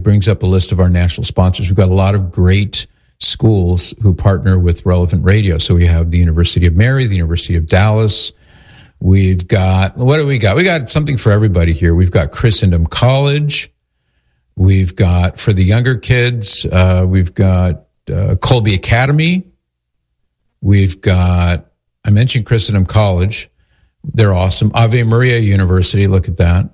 brings up a list of our national sponsors. We've got a lot of great schools who partner with Relevant Radio. So we have the University of Mary, the University of Dallas. We've got, what do we got? We got something for everybody here. We've got Christendom College. We've got, for the younger kids, we've got Colby Academy. We've got, I mentioned Christendom College. They're awesome. Ave Maria University, look at that.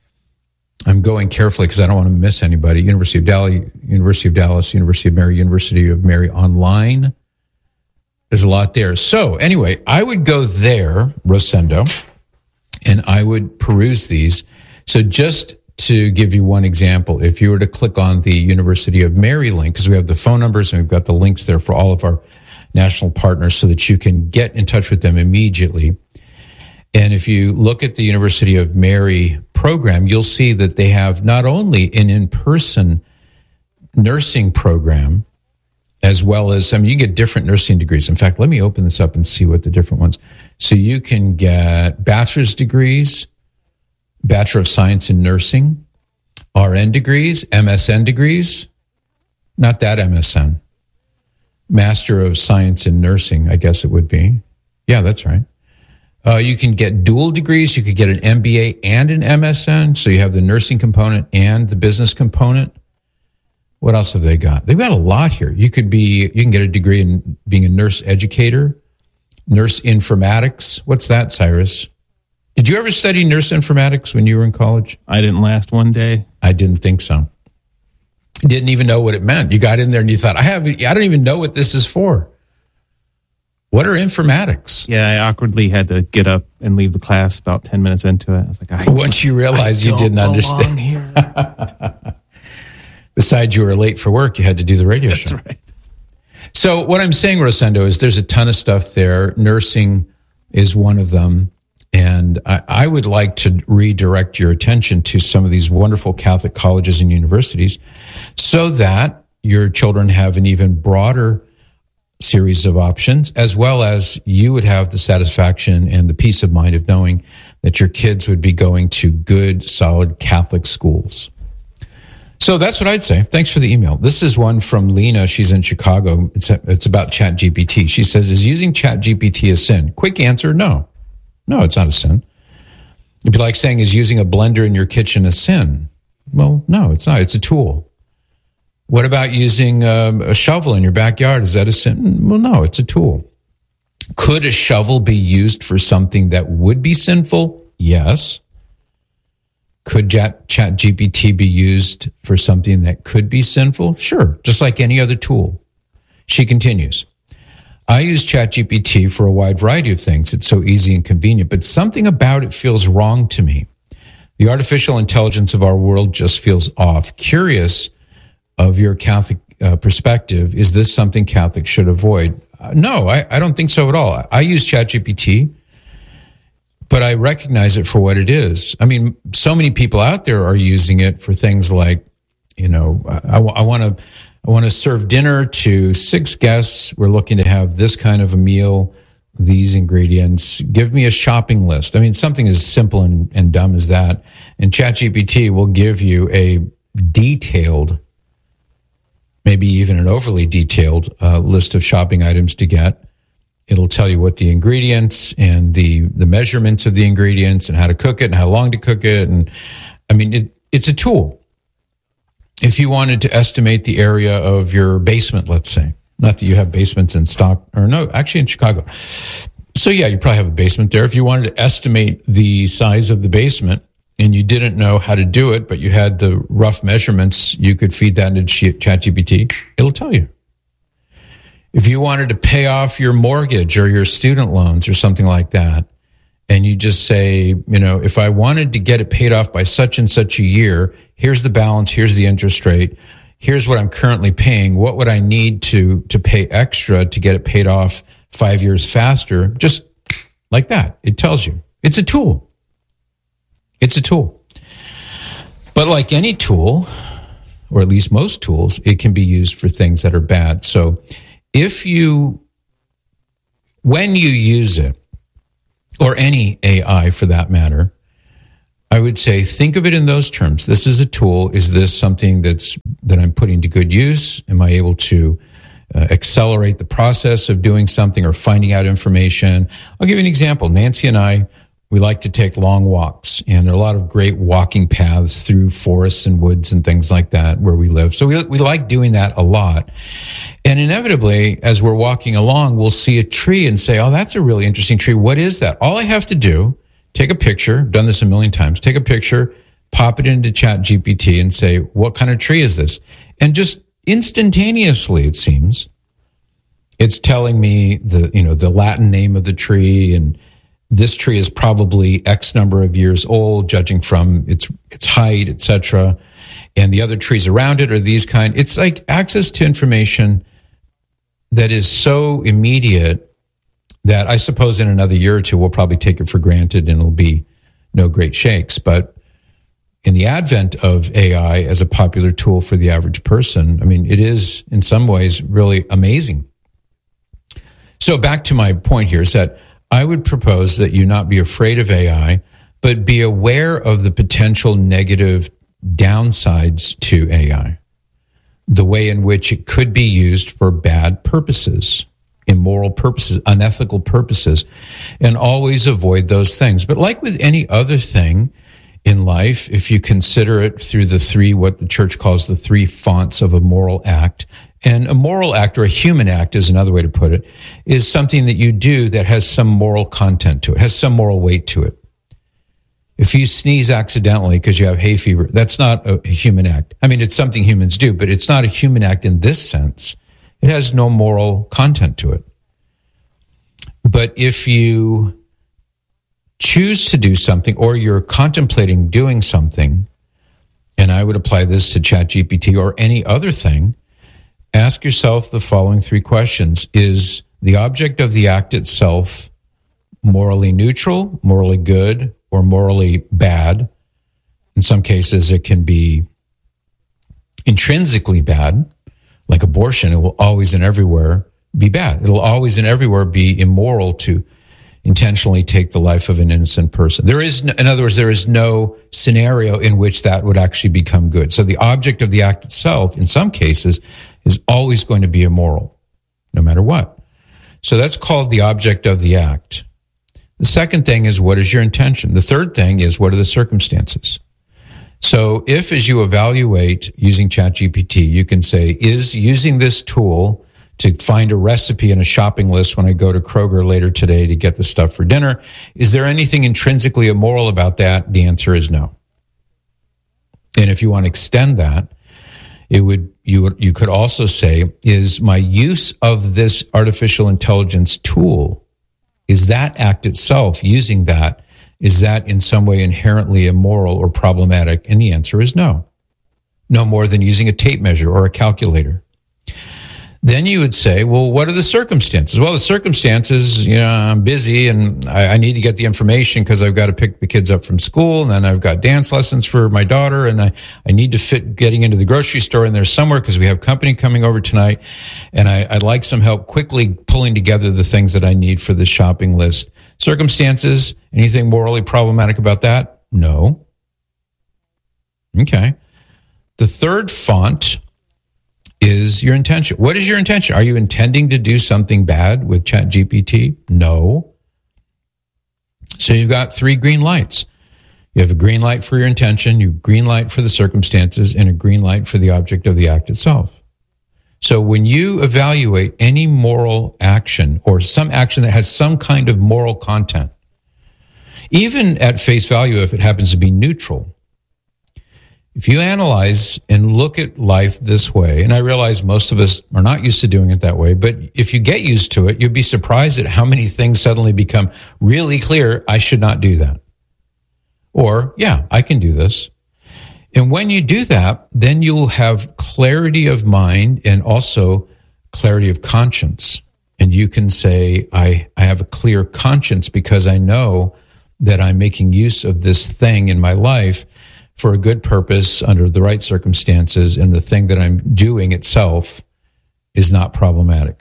I'm going carefully because I don't want to miss anybody. University of Dallas, University of Mary Online. There's a lot there. So anyway, I would go there, Rosendo, and I would peruse these. So just to give you one example, if you were to click on the University of Mary link, because we have the phone numbers and we've got the links there for all of our national partners so that you can get in touch with them immediately. And if you look at the University of Mary program, you'll see that they have not only an in-person nursing program, as well as, I mean, you get different nursing degrees. In fact, let me open this up and see what the different ones. So you can get bachelor's degrees, Bachelor of Science in Nursing, RN degrees, MSN degrees, not that MSN, Master of Science in Nursing, I guess it would be. Yeah, that's right. You can get dual degrees. You could get an MBA and an MSN. So you have the nursing component and the business component. What else have they got? They've got a lot here. You can get a degree in being a nurse educator, nurse informatics. What's that, Cyrus? Did you ever study nurse informatics when you were in college? I didn't last one day. I didn't think so. I didn't even know what it meant. You got in there and you thought, I don't even know what this is for. What are informatics? Yeah, I awkwardly had to get up and leave the class about 10 minutes into it. I was like, once you realized you didn't understand. Here. Besides, you were late for work. You had to do the radio show. That's right. So what I'm saying, Rosendo, is there's a ton of stuff there. Nursing is one of them. And I would like to redirect your attention to some of these wonderful Catholic colleges and universities so that your children have an even broader series of options, as well as you would have the satisfaction and the peace of mind of knowing that your kids would be going to good, solid Catholic schools. So that's what I'd say. Thanks for the email. This is one from Lena. She's in Chicago. It's about ChatGPT. She says, is using ChatGPT a sin? Quick answer, no. No, it's not a sin. It'd be like saying, is using a blender in your kitchen a sin? Well, no, it's not. It's a tool. What about using a shovel in your backyard? Is that a sin? Well, no, it's a tool. Could a shovel be used for something that would be sinful? Yes. Could ChatGPT be used for something that could be sinful? Sure, just like any other tool. She continues, I use ChatGPT for a wide variety of things. It's so easy and convenient, but something about it feels wrong to me. The artificial intelligence of our world just feels off. Curious of your Catholic perspective, is this something Catholics should avoid? No, I don't think so at all. I use ChatGPT, but I recognize it for what it is. I mean, so many people out there are using it for things like, you know, I want to serve dinner to 6 guests. We're looking to have this kind of a meal, these ingredients. Give me a shopping list. I mean, something as simple and dumb as that. And ChatGPT will give you a detailed, maybe even an overly detailed list of shopping items to get. It'll tell you what the ingredients and the measurements of the ingredients and how to cook it and how long to cook it. And I mean, it's a tool. If you wanted to estimate the area of your basement, let's say, not that you have basements in stock, or no, actually in Chicago. So yeah, you probably have a basement there. If you wanted to estimate the size of the basement and you didn't know how to do it, but you had the rough measurements, you could feed that into ChatGPT. It'll tell you. If you wanted to pay off your mortgage or your student loans or something like that, and you just say, you know, if I wanted to get it paid off by such and such a year, here's the balance, here's the interest rate, here's what I'm currently paying, what would I need to pay extra to get it paid off 5 years faster? Just like that. It tells you. It's a tool. It's a tool. But like any tool, or at least most tools, it can be used for things that are bad. So when you use it, or any AI for that matter, I would say, think of it in those terms. This is a tool. Is this something that I'm putting to good use? Am I able to accelerate the process of doing something or finding out information? I'll give you an example. Nancy and I, we like to take long walks, and there are a lot of great walking paths through forests and woods and things like that where we live. So we like doing that a lot. And inevitably, as we're walking along, we'll see a tree and say, oh, that's a really interesting tree. What is that? All I have to do, take a picture, I've done this a million times, take a picture, pop it into ChatGPT and say, what kind of tree is this? And just instantaneously, it seems, it's telling me the Latin name of the tree, and this tree is probably X number of years old, judging from its height, etc. And the other trees around it are these kind. It's like access to information that is so immediate that I suppose in another year or two, we'll probably take it for granted and it'll be no great shakes. But in the advent of AI as a popular tool for the average person, I mean, it is in some ways really amazing. So back to my point here is that I would propose that you not be afraid of AI, but be aware of the potential negative downsides to AI, the way in which it could be used for bad purposes, immoral purposes, unethical purposes, and always avoid those things. But like with any other thing in life, if you consider it through what the church calls the three fonts of a moral act, and a moral act, or a human act is another way to put it, is something that you do that has some moral content to it, has some moral weight to it. If you sneeze accidentally because you have hay fever, that's not a human act. I mean, it's something humans do, but it's not a human act in this sense. It has no moral content to it. But if you choose to do something, or you're contemplating doing something, and I would apply this to ChatGPT or any other thing, ask yourself the following three questions. Is the object of the act itself morally neutral, morally good, or morally bad? In some cases, it can be intrinsically bad, like abortion. It will always and everywhere be bad. It'll always and everywhere be immoral to intentionally take the life of an innocent person. In other words, there is no scenario in which that would actually become good. So the object of the act itself, in some cases, is always going to be immoral, no matter what. So that's called the object of the act. The second thing is, what is your intention? The third thing is, what are the circumstances? So if, as you evaluate using ChatGPT, you can say, is using this tool to find a recipe in a shopping list when I go to Kroger later today to get the stuff for dinner, is there anything intrinsically immoral about that? The answer is no. And if you want to extend that, you could also say, is my use of this artificial intelligence tool, is that act itself, using that, is that in some way inherently immoral or problematic? And the answer is no. No more than using a tape measure or a calculator. Then you would say, well, what are the circumstances? Well, the circumstances, I'm busy and I need to get the information because I've got to pick the kids up from school, and then I've got dance lessons for my daughter, and I need to fit getting into the grocery store in there somewhere because we have company coming over tonight, and I'd like some help quickly pulling together the things that I need for the shopping list. Circumstances, anything morally problematic about that? No. Okay. The third font is your intention. What is your intention? Are you intending to do something bad with ChatGPT? No. So you've got three green lights. You have a green light for your intention, you have a green light for the circumstances, and a green light for the object of the act itself. So when you evaluate any moral action or some action that has some kind of moral content, even at face value, if it happens to be neutral, if you analyze and look at life this way, and I realize most of us are not used to doing it that way, but if you get used to it, you'd be surprised at how many things suddenly become really clear. I should not do that. Or, yeah, I can do this. And when you do that, then you'll have clarity of mind and also clarity of conscience. And you can say, I have a clear conscience because I know that I'm making use of this thing in my life for a good purpose under the right circumstances, and the thing that I'm doing itself is not problematic.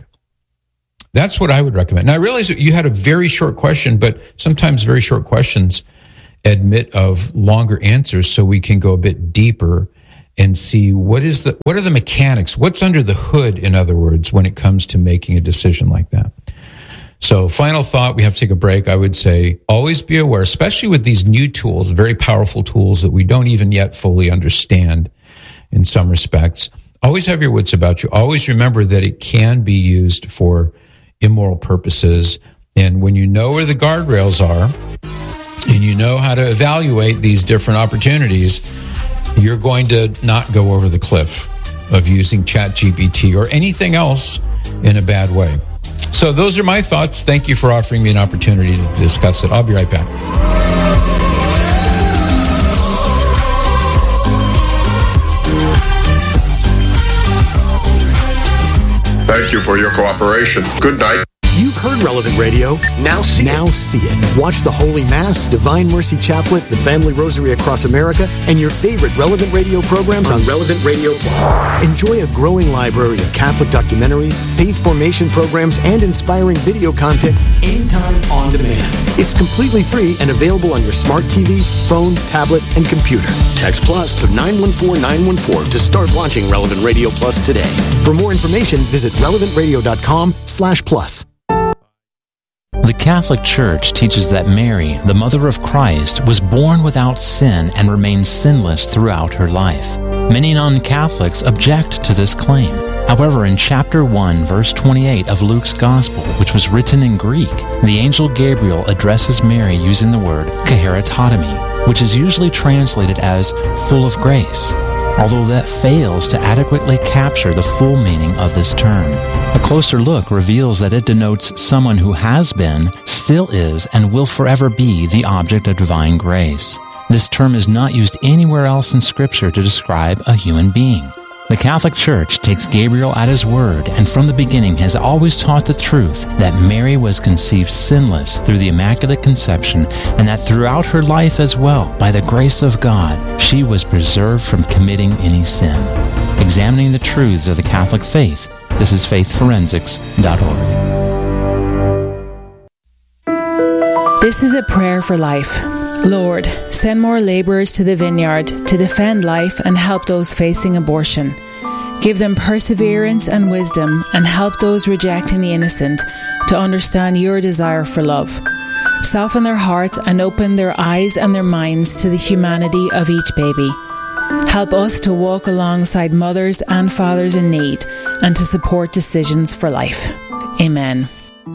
That's what I would recommend. Now, I realize that you had a very short question, but sometimes very short questions admit of longer answers so we can go a bit deeper and see what are the mechanics, what's under the hood, in other words, when it comes to making a decision like that. So final thought, we have to take a break. I would say always be aware, especially with these new tools, very powerful tools that we don't even yet fully understand in some respects. Always have your wits about you. Always remember that it can be used for immoral purposes. And when you know where the guardrails are and you know how to evaluate these different opportunities, you're going to not go over the cliff of using ChatGPT or anything else in a bad way. So those are my thoughts. Thank you for offering me an opportunity to discuss it. I'll be right back. Thank you for your cooperation. Good night. You've heard Relevant Radio. Now see it. Watch the Holy Mass, Divine Mercy Chaplet, the Family Rosary Across America, and your favorite Relevant Radio programs on Relevant Radio Plus. Enjoy a growing library of Catholic documentaries, faith formation programs, and inspiring video content anytime on demand. It's completely free and available on your smart TV, phone, tablet, and computer. Text Plus to 914914 to start watching Relevant Radio Plus today. For more information, visit relevantradio.com/plus. The Catholic Church teaches that Mary, the Mother of Christ, was born without sin and remained sinless throughout her life. Many non-Catholics object to this claim. However, in chapter 1, verse 28 of Luke's Gospel, which was written in Greek, the angel Gabriel addresses Mary using the word chairottomy, which is usually translated as full of grace, although that fails to adequately capture the full meaning of this term. A closer look reveals that it denotes someone who has been, still is, and will forever be the object of divine grace. This term is not used anywhere else in Scripture to describe a human being. The Catholic Church takes Gabriel at his word and from the beginning has always taught the truth that Mary was conceived sinless through the Immaculate Conception and that throughout her life as well, by the grace of God, she was preserved from committing any sin. Examining the truths of the Catholic faith, this is faithforensics.org. This is a prayer for life. Lord, send more laborers to the vineyard to defend life and help those facing abortion. Give them perseverance and wisdom and help those rejecting the innocent to understand your desire for love. Soften their hearts and open their eyes and their minds to the humanity of each baby. Help us to walk alongside mothers and fathers in need and to support decisions for life. Amen.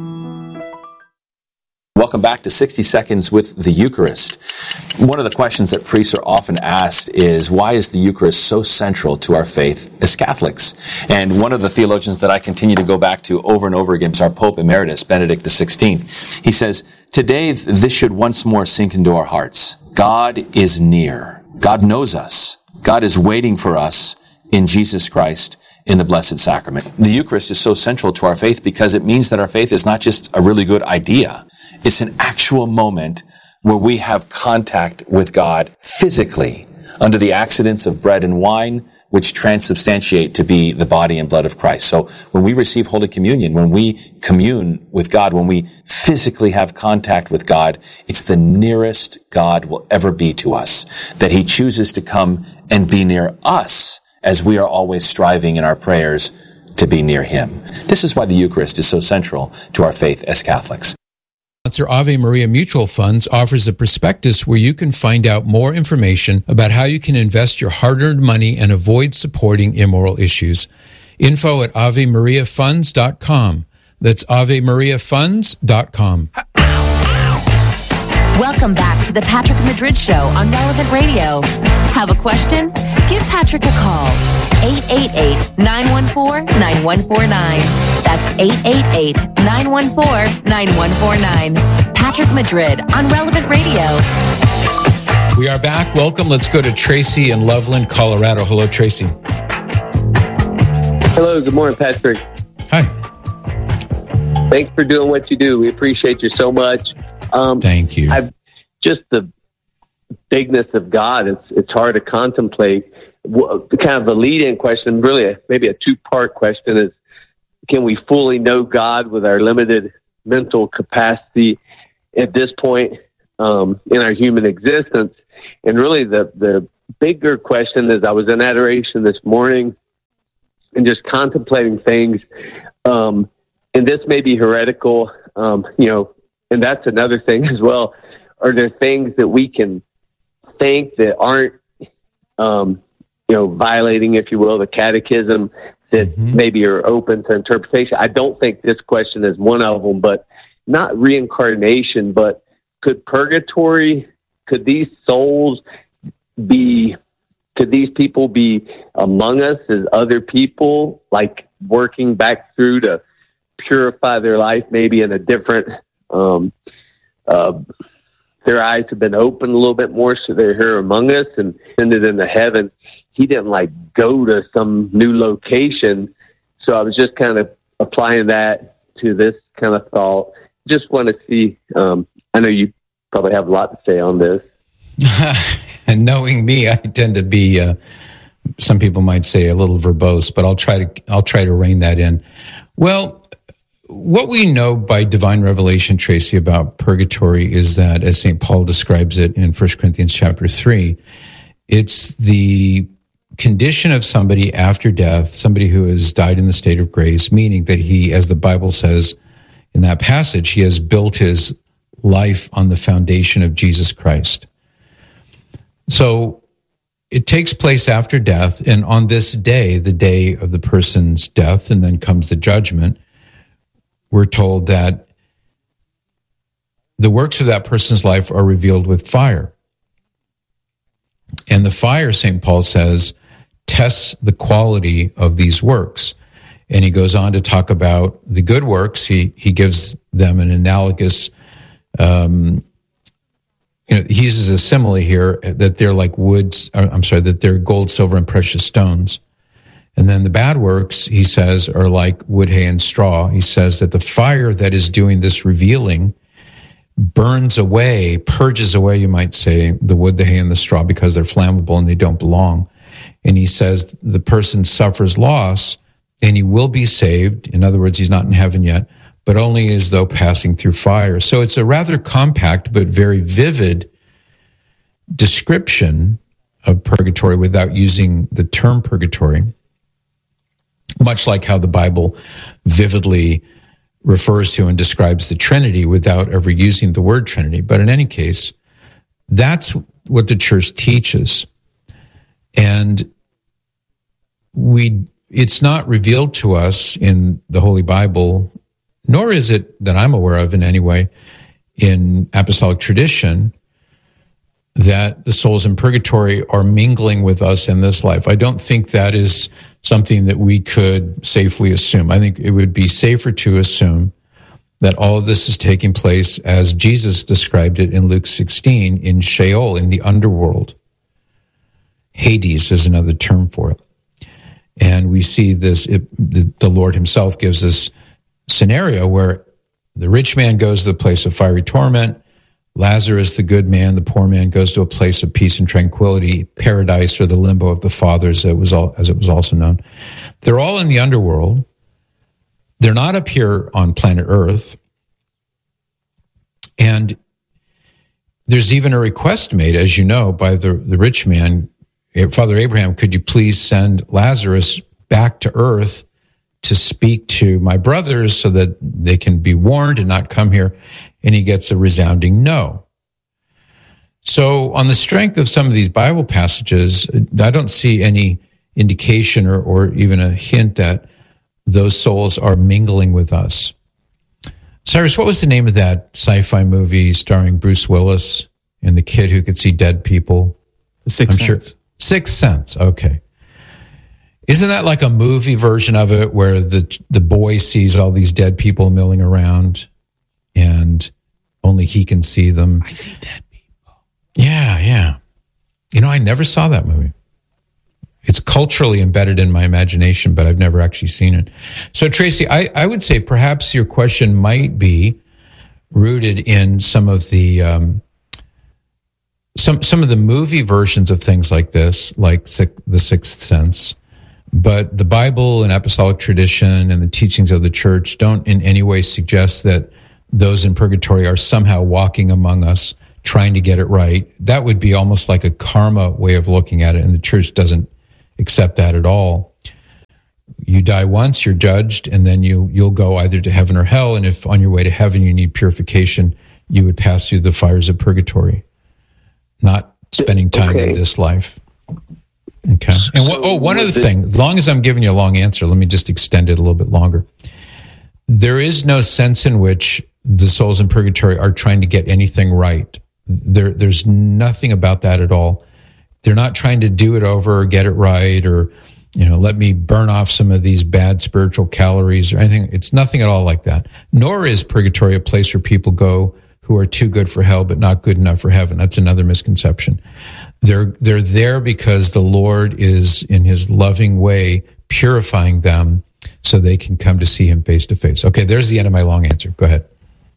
Welcome back to 60 Seconds with the Eucharist. One of the questions that priests are often asked is, why is the Eucharist so central to our faith as Catholics? And one of the theologians that I continue to go back to over and over again is our Pope Emeritus, Benedict XVI. He says, today this should once more sink into our hearts. God is near. God knows us. God is waiting for us in Jesus Christ in the Blessed Sacrament. The Eucharist is so central to our faith because it means that our faith is not just a really good idea. It's an actual moment where we have contact with God physically under the accidents of bread and wine, which transubstantiate to be the body and blood of Christ. So when we receive Holy Communion, when we commune with God, when we physically have contact with God, it's the nearest God will ever be to us, that He chooses to come and be near us as we are always striving in our prayers to be near Him. This is why the Eucharist is so central to our faith as Catholics. Sponsor Ave Maria Mutual Funds offers a prospectus where you can find out more information about how you can invest your hard-earned money and avoid supporting immoral issues. Info at AveMariaFunds.com. That's AveMariaFunds.com. Welcome back to the Patrick Madrid Show on Relevant Radio. Have a question? Give Patrick a call. 888-914-9149. That's 888-914-9149. Patrick Madrid on Relevant Radio. We are back. Welcome. Let's go to Tracy in Loveland, Colorado. Hello, Tracy. Hello. Good morning, Patrick. Hi. Thanks for doing what you do. We appreciate you so much. Thank you. Just the bigness of God. It's hard to contemplate. Kind of the lead-in question, really maybe a two-part question, is can we fully know God with our limited mental capacity at this point? in our human existence. And really the bigger question is, I was in adoration this morning and just contemplating things, and this may be heretical, and that's another thing as well. Are there things that we can think that aren't, violating, if you will, the catechism that maybe are open to interpretation? I don't think this question is one of them, but not reincarnation, but could purgatory, could these souls could these people be among us as other people, like working back through to purify their life, maybe in a different, their eyes have been opened a little bit more, so they're here among us and ascended into heaven. He didn't go to some new location. So I was just kind of applying that to this kind of thought. Just want to see, I know you probably have a lot to say on this. And knowing me, I tend to be, some people might say, a little verbose, but I'll try to rein that in. Well, what we know by divine revelation, Tracy, about purgatory is that, as St. Paul describes it in 1 Corinthians chapter 3, it's the condition of somebody after death, somebody who has died in the state of grace, meaning that he, as the Bible says in that passage, he has built his life on the foundation of Jesus Christ. So it takes place after death, and on this day, the day of the person's death, and then comes the judgment, we're told that the works of that person's life are revealed with fire. And the fire, St. Paul says, tests the quality of these works. And he goes on to talk about the good works. He gives them an analogous, he uses a simile here that they're like that they're gold, silver, and precious stones. And then the bad works, he says, are like wood, hay, and straw. He says that the fire that is doing this revealing burns away, purges away, you might say, the wood, the hay, and the straw, because they're flammable and they don't belong. And he says the person suffers loss and he will be saved. In other words, he's not in heaven yet, but only as though passing through fire. So it's a rather compact but very vivid description of purgatory without using the term purgatory, much like how the Bible vividly refers to and describes the Trinity without ever using the word Trinity. But in any case, that's what the church teaches. And it's not revealed to us in the Holy Bible, nor is it that I'm aware of in any way in apostolic tradition, that the souls in purgatory are mingling with us in this life. I don't think that is something that we could safely assume. I think it would be safer to assume that all of this is taking place as Jesus described it in Luke 16, in Sheol, in the underworld. Hades is another term for it. And we see this, the Lord himself gives this scenario where the rich man goes to the place of fiery torment, Lazarus, the good man, the poor man, goes to a place of peace and tranquility, paradise, or the limbo of the fathers, as it was also known. They're all in the underworld. They're not up here on planet Earth. And there's even a request made, as you know, by the rich man, Father Abraham, could you please send Lazarus back to Earth to speak to my brothers so that they can be warned and not come here? And he gets a resounding no. So on the strength of some of these Bible passages, I don't see any indication or even a hint that those souls are mingling with us. Cyrus, what was the name of that sci-fi movie starring Bruce Willis and the kid who could see dead people? The Sixth Sense. Sixth Sense, okay. Isn't that like a movie version of it where the boy sees all these dead people milling around and only he can see them? I see dead people. Yeah. You know, I never saw that movie. It's culturally embedded in my imagination, but I've never actually seen it. So, Tracy, I would say perhaps your question might be rooted in some of the some of the movie versions of things like this, like The Sixth Sense. But the Bible and apostolic tradition and the teachings of the church don't in any way suggest that those in purgatory are somehow walking among us, trying to get it right. That would be almost like a karma way of looking at it, and the church doesn't accept that at all. You die once, you're judged, and then you'll go either to heaven or hell, and if on your way to heaven you need purification, you would pass through the fires of purgatory, not spending time in this life. Okay. And one other thing, as long as I'm giving you a long answer, let me just extend it a little bit longer. There is no sense in which the souls in purgatory are trying to get anything right. There's nothing about that at all. They're not trying to do it over or get it right or, let me burn off some of these bad spiritual calories or anything. It's nothing at all like that. Nor is purgatory a place where people go who are too good for hell but not good enough for heaven. That's another misconception. They're there because the Lord is, in his loving way, purifying them so they can come to see him face to face. Okay, there's the end of my long answer. Go ahead.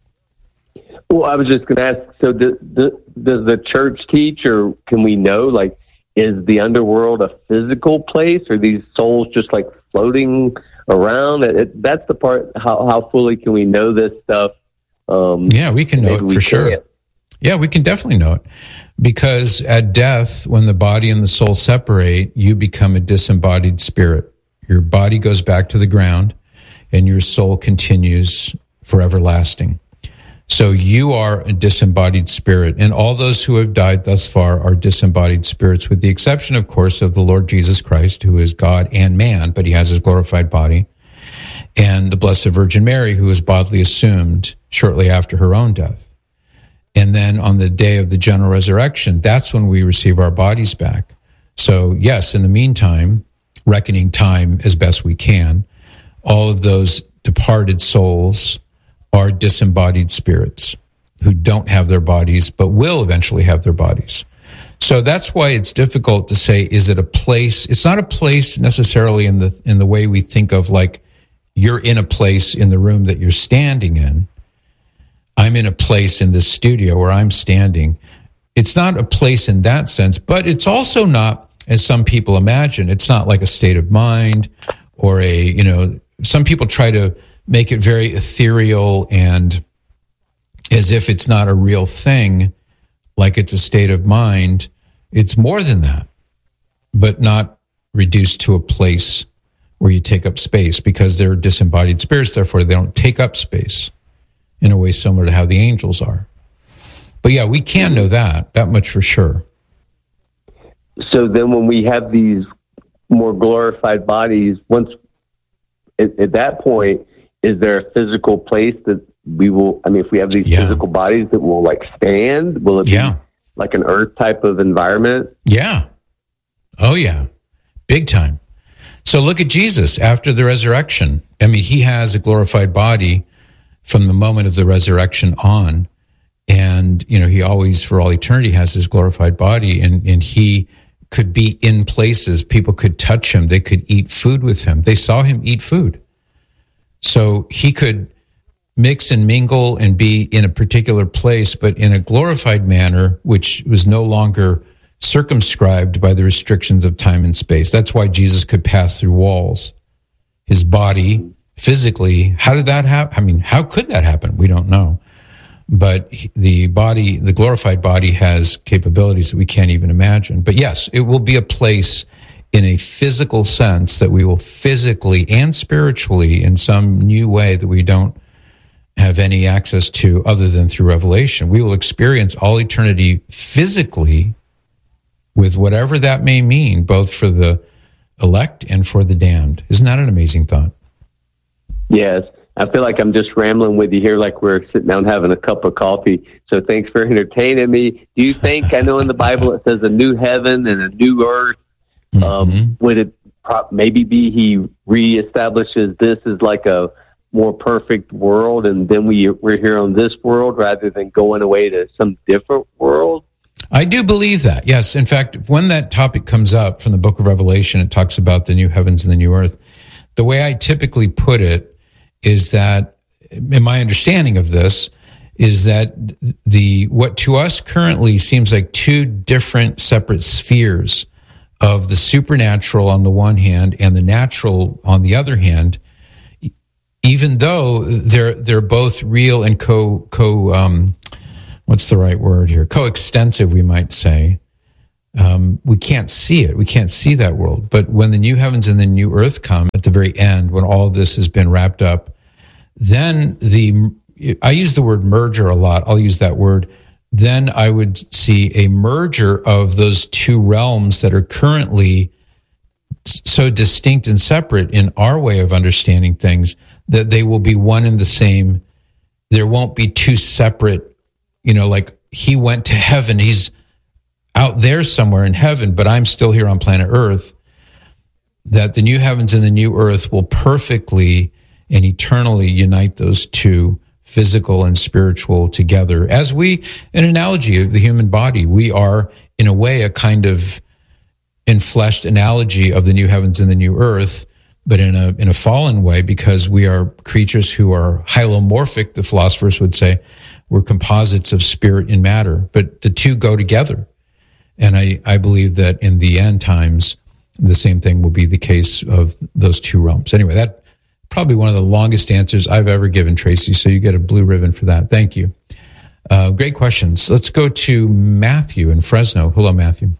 Well, I was just going to ask, so does the church teach, or can we know, like, is the underworld a physical place, or these souls just like floating around? That's the part, how fully can we know this stuff? Yeah, we can know it for sure. Yeah, we can definitely know it. Because at death, when the body and the soul separate, you become a disembodied spirit. Your body goes back to the ground, and your soul continues for everlasting. So you are a disembodied spirit, and all those who have died thus far are disembodied spirits, with the exception, of course, of the Lord Jesus Christ, who is God and man, but he has his glorified body, and the Blessed Virgin Mary, who was bodily assumed shortly after her own death. And then on the day of the general resurrection, that's when we receive our bodies back. So yes, in the meantime, reckoning time as best we can, all of those departed souls are disembodied spirits who don't have their bodies, but will eventually have their bodies. So that's why it's difficult to say, is it a place? It's not a place necessarily in the way we think of, like, you're in a place in the room that you're standing in. I'm in a place in this studio where I'm standing. It's not a place in that sense, but it's also not, as some people imagine, it's not like a state of mind or some people try to make it very ethereal and as if it's not a real thing, like it's a state of mind. It's more than that, but not reduced to a place where you take up space, because they're disembodied spirits, therefore they don't take up space in a way similar to how the angels are. But yeah, we can know that much for sure. So then when we have these more glorified bodies, once at that point, is there a physical place that we will, if we have these physical bodies that will like stand, will it be like an earth type of environment? Yeah. Oh yeah. Big time. So look at Jesus after the resurrection. He has a glorified body from the moment of the resurrection on. And, he always, for all eternity, has his glorified body. And he could be in places. People could touch him. They could eat food with him. They saw him eat food. So he could mix and mingle and be in a particular place, but in a glorified manner, which was no longer circumscribed by the restrictions of time and space. That's why Jesus could pass through walls. His body, physically, how did that happen? How could that happen? We don't know. But the body, the glorified body, has capabilities that we can't even imagine. But yes, it will be a place in a physical sense that we will physically and spiritually, in some new way that we don't have any access to other than through revelation, we will experience all eternity physically, with whatever that may mean, both for the elect and for the damned. Isn't that an amazing thought? Yes. I feel like I'm just rambling with you here, like we're sitting down having a cup of coffee. So thanks for entertaining me. Do you think, I know in the Bible it says a new heaven and a new earth. Would it maybe be he reestablishes this as like a more perfect world, and then we're here on this world rather than going away to some different world? I do believe that, yes. In fact, when that topic comes up from the book of Revelation, it talks about the new heavens and the new earth. The way I typically put it is that, in my understanding of this, is that what to us currently seems like two different separate spheres of the supernatural on the one hand and the natural on the other hand, even though they're both real and what's the right word here? Coextensive, we might say. We can't see it. We can't see that world. But when the new heavens and the new earth come at the very end, when all of this has been wrapped up, then I use the word merger a lot. I'll use that word. Then I would see a merger of those two realms that are currently so distinct and separate in our way of understanding things that they will be one and the same. There won't be two separate, like he went to heaven. He's out there somewhere in heaven, but I'm still here on planet Earth. That the new heavens and the new earth will perfectly and eternally unite those two, physical and spiritual, together. As an analogy of the human body, we are, in a way, a kind of enfleshed analogy of the new heavens and the new earth, but in a fallen way, because we are creatures who are hylomorphic, the philosophers would say. We're composites of spirit and matter, but the two go together. And I believe that in the end times, the same thing will be the case of those two realms. Anyway, that probably one of the longest answers I've ever given, Tracy, so you get a blue ribbon for that. Thank you. Great questions. Let's go to Matthew in Fresno. Hello, Matthew.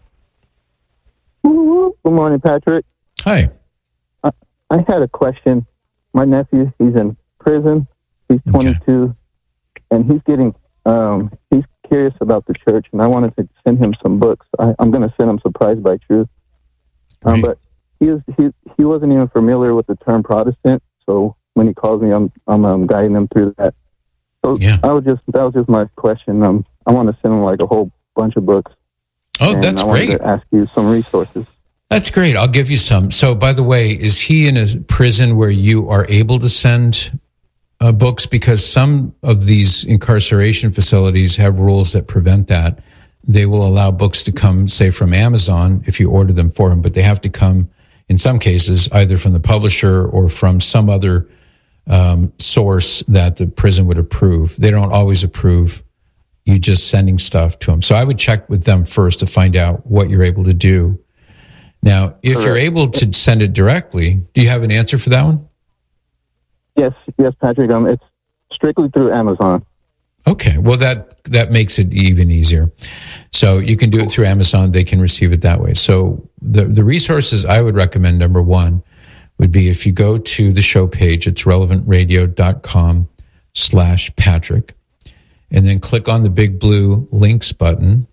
Good morning, Patrick. Hi. I had a question. My nephew, he's in prison. He's 22, and he's getting, he's curious about the church, and I wanted to send him some books. I'm going to send him Surprised by Truth. But he wasn't even familiar with the term Protestant, so when he calls me, I'm guiding him through that. So that was just my question. I want to send him like a whole bunch of books. Oh, that's great. I wanted to ask you some resources. That's great. I'll give you some. So, by the way, is he in a prison where you are able to send books? Because some of these incarceration facilities have rules that prevent that. They will allow books to come, say, from Amazon if you order them for him, but they have to come, in some cases, either from the publisher or from some other source that the prison would approve. They don't always approve you just sending stuff to them. So I would check with them first to find out what you're able to do. Now, if you're able to send it directly, do you have an answer for that one? Yes, Patrick. It's strictly through Amazon. Okay, well, that makes it even easier. So you can do it through Amazon. They can receive it that way. So the resources I would recommend, number one, would be if you go to the show page, it's relevantradio.com/Patrick, and then click on the big blue links button.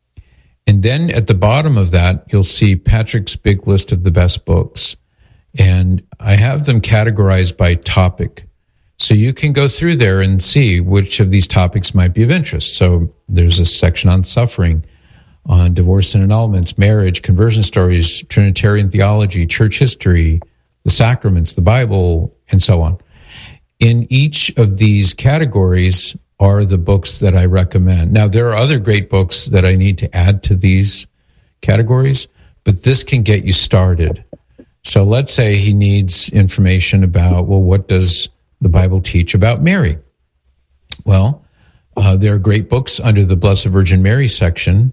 And then at the bottom of that, you'll see Patrick's big list of the best books. And I have them categorized by topic. So you can go through there and see which of these topics might be of interest. So there's a section on suffering, on divorce and annulments, marriage, conversion stories, Trinitarian theology, church history, the sacraments, the Bible, and so on. In each of these categories are the books that I recommend. Now, there are other great books that I need to add to these categories, but this can get you started. So let's say he needs information about, well, what does the Bible teach about Mary? Well, there are great books under the Blessed Virgin Mary section.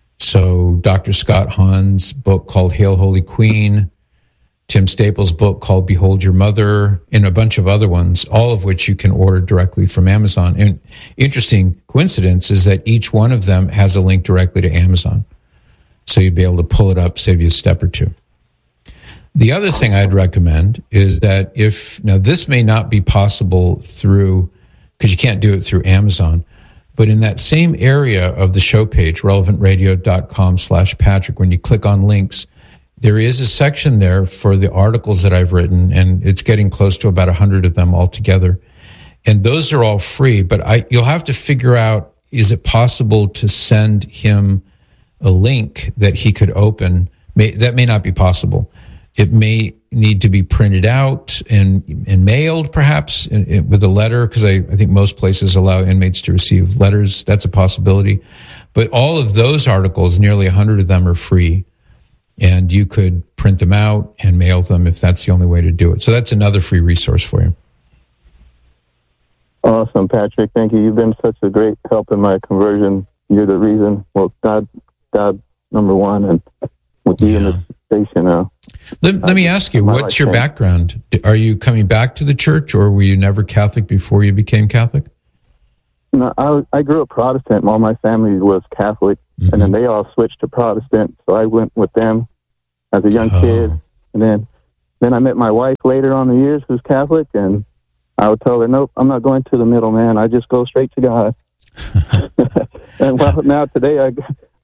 So Dr. Scott Hahn's book called Hail Holy Queen, Tim Staples' book called Behold Your Mother, and a bunch of other ones, all of which you can order directly from Amazon. And interesting coincidence is that each one of them has a link directly to Amazon. So you'd be able to pull it up, save you a step or two. The other thing I'd recommend is that now this may not be possible because you can't do it through Amazon, but in that same area of the show page, relevantradio.com/Patrick, when you click on links, there is a section there for the articles that I've written, and it's getting close to about 100 of them altogether. And those are all free, but you'll have to figure out, is it possible to send him a link that he could open? That may not be possible. It may need to be printed out and mailed, perhaps, with a letter, because I think most places allow inmates to receive letters. That's a possibility. But all of those articles, nearly 100 of them, are free. And you could print them out and mail them if that's the only way to do it. So that's another free resource for you. Awesome, Patrick. Thank you. You've been such a great help in my conversion. You're the reason. Well, God, number one, and with you in the station now. Let me ask you, what's your background? Are you coming back to the church, or were you never Catholic before you became Catholic? No, I grew up Protestant. All my family was Catholic, and then they all switched to Protestant. So I went with them as a young kid, and then I met my wife later on the years, who's Catholic, and I would tell her, "Nope, I'm not going to the middleman. I just go straight to God." And well, now today I'm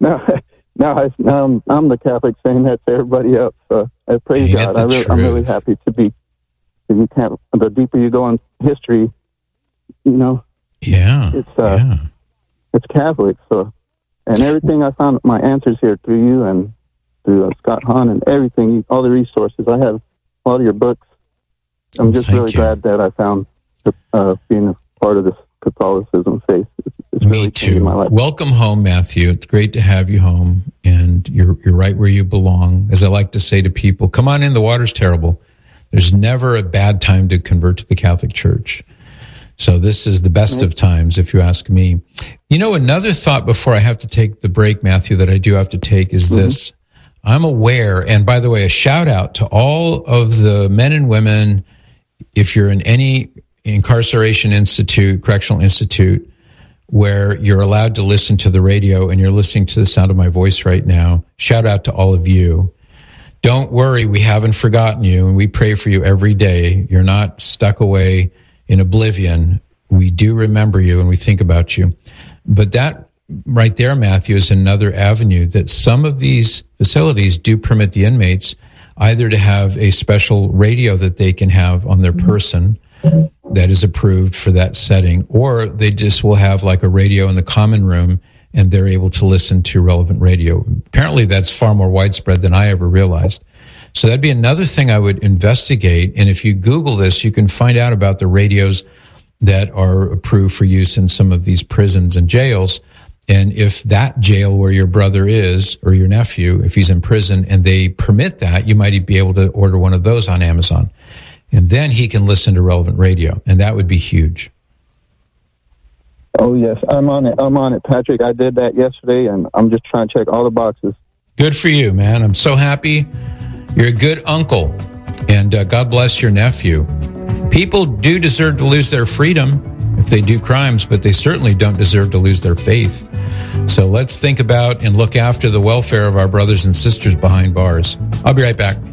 the Catholic saying that to everybody else. So I praise God. I'm really happy to be. You can't. The deeper you go in history, it's Catholic. So, and everything I found my answers here through you and through Scott Hahn and everything, all the resources I have, all your books. I'm just really glad that I found being a part of this Catholicism faith. It's Me too. My life. Welcome home, Matthew. It's great to have you home, and you're right where you belong. As I like to say to people, come on in. The water's terrible. There's never a bad time to convert to the Catholic Church. So this is the best of times, if you ask me. Another thought before I have to take the break, Matthew, that I do have to take is this. I'm aware, and by the way, a shout out to all of the men and women, if you're in any incarceration institute, correctional institute, where you're allowed to listen to the radio and you're listening to the sound of my voice right now, shout out to all of you. Don't worry, we haven't forgotten you, and we pray for you every day. You're not stuck away in oblivion. We do remember you and we think about you. But that right there, Matthew, is another avenue that some of these facilities do permit the inmates either to have a special radio that they can have on their person that is approved for that setting, or they just will have like a radio in the common room and they're able to listen to relevant radio. Apparently that's far more widespread than I ever realized. So that'd be another thing I would investigate. And if you Google this, you can find out about the radios that are approved for use in some of these prisons and jails. And if that jail where your brother is, or your nephew, if he's in prison and they permit that, you might be able to order one of those on Amazon. And then he can listen to relevant radio. And that would be huge. Oh, yes. I'm on it, Patrick. I did that yesterday, and I'm just trying to check all the boxes. Good for you, man. I'm so happy. You're a good uncle, and God bless your nephew. People do deserve to lose their freedom if they do crimes, but they certainly don't deserve to lose their faith. So let's think about and look after the welfare of our brothers and sisters behind bars. I'll be right back.